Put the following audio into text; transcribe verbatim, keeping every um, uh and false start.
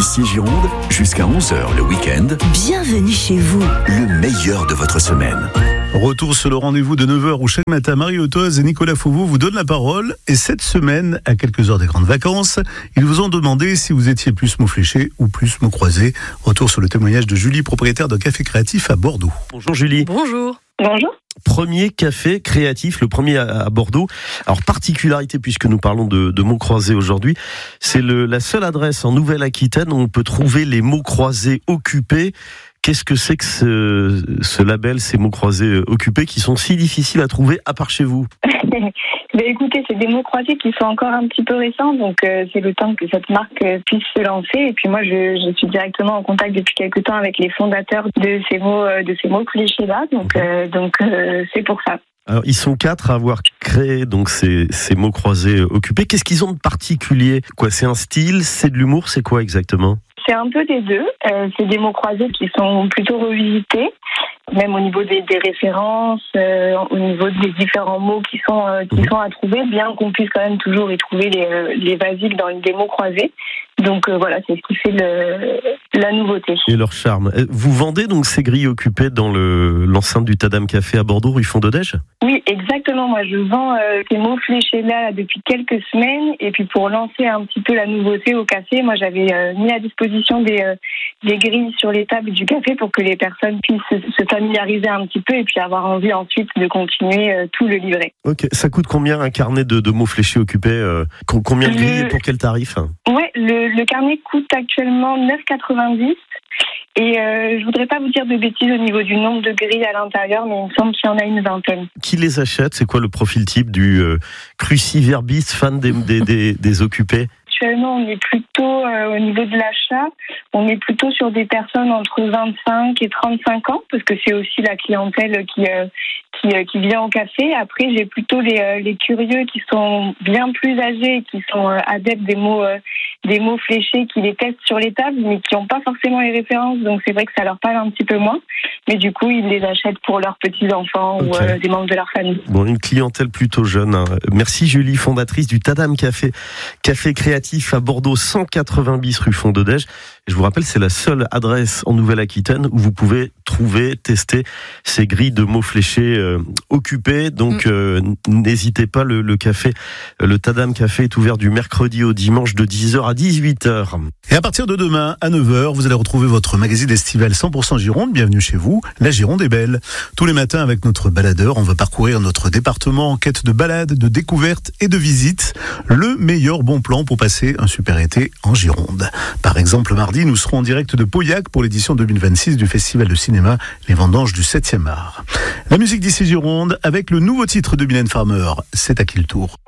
Ici Gironde, jusqu'à onze heures le week-end. Bienvenue chez vous. Le meilleur de votre semaine. Retour sur le rendez-vous de neuf heures où chaque matin, Marie Autos et Nicolas Fauveau vous donnent la parole. Et cette semaine, à quelques heures des grandes vacances, ils vous ont demandé si vous étiez plus mots fléchés ou plus mots croisés. Retour sur le témoignage de Julie, propriétaire d'un café créatif à Bordeaux. Bonjour Julie. Bonjour. Bonjour. Premier café créatif, le premier à, à Bordeaux. Alors, particularité, puisque nous parlons de, de mots croisés aujourd'hui, c'est le, la seule adresse en Nouvelle-Aquitaine où on peut trouver les mots croisés occupés. Qu'est-ce que c'est que ce, ce label, ces mots croisés occupés, qui sont si difficiles à trouver à part chez vous? Ben écoutez, c'est des mots croisés qui sont encore un petit peu récents, donc euh, c'est le temps que cette marque euh, puisse se lancer. Et puis moi, je, je suis directement en contact depuis quelques temps avec les fondateurs de ces mots, euh, de ces mots clichés-là, donc euh, donc euh, c'est pour ça. Alors, ils sont quatre à avoir créé donc ces, ces mots croisés occupés. Qu'est-ce qu'ils ont de particulier? Quoi, c'est un style, c'est de l'humour, c'est quoi exactement? C'est un peu des deux. Euh, c'est des mots croisés qui sont plutôt revisités, même au niveau des, des références, euh, au niveau des différents mots qui sont euh, qui sont à trouver, bien qu'on puisse quand même toujours y trouver les, euh, les basiques dans des mots croisés. Donc euh, voilà, c'est ce qui fait le, la nouveauté. Et leur charme. Vous vendez donc ces grilles occupées dans le, l'enceinte du Tadam Café à Bordeaux, rue Fond-d'Odège? Oui, exactement. Moi, je vends euh, ces mots fléchés-là depuis quelques semaines. Et puis pour lancer un petit peu la nouveauté au café, moi, j'avais euh, mis à disposition des, euh, des grilles sur les tables du café pour que les personnes puissent se, se familiariser un petit peu et puis avoir envie ensuite de continuer euh, tout le livret. Ok, ça coûte combien un carnet de, de mots fléchés occupés euh, Combien de grilles le... et pour quel tarif? Ouais, le, le carnet coûte actuellement neuf euros quatre-vingt-dix. Et euh, je voudrais pas vous dire de bêtises au niveau du nombre de grilles à l'intérieur, mais il me semble qu'il y en a une vingtaine. Qui les achète? C'est quoi le profil type du euh, cruciverbiste fan des, des, des, des occupés? Actuellement, on est plutôt, euh, au niveau de l'achat, on est plutôt sur des personnes entre vingt-cinq et trente-cinq ans, parce que c'est aussi la clientèle qui, euh, qui, euh, qui vient au café. Après, j'ai plutôt les, euh, les curieux qui sont bien plus âgés, qui sont euh, adeptes des mots, euh, des mots fléchés, qui les testent sur les tables, mais qui n'ont pas forcément les références. Donc, c'est vrai que ça leur parle un petit peu moins. Mais du coup, ils les achètent pour leurs petits-enfants okay. ou euh, des membres de leur famille. Bon, une clientèle plutôt jeune. Hein. Merci Julie, fondatrice du Tadam Café, café créatif à Bordeaux, cent quatre-vingts bis rue Fond-d'Odège. Et je vous rappelle, c'est la seule adresse en Nouvelle-Aquitaine où vous pouvez trouver, tester ces grilles de mots fléchés euh, occupés. Donc, mmh. euh, n'hésitez pas, le, le café, le Tadam Café est ouvert du mercredi au dimanche de dix heures à dix-huit heures. Et à partir de demain, à neuf heures, vous allez retrouver votre magazine estival cent pour cent Gironde. Bienvenue chez vous. La Gironde est belle. Tous les matins, avec notre baladeur, on va parcourir notre département en quête de balades, de découvertes et de visites. Le meilleur bon plan pour passer un super été en Gironde. Par exemple, mardi, nous serons en direct de Pauillac pour l'édition deux mille vingt-six du Festival de cinéma Les Vendanges du septième art. La musique d'ici Gironde avec le nouveau titre de Mylène Farmer, C'est à qui le tour?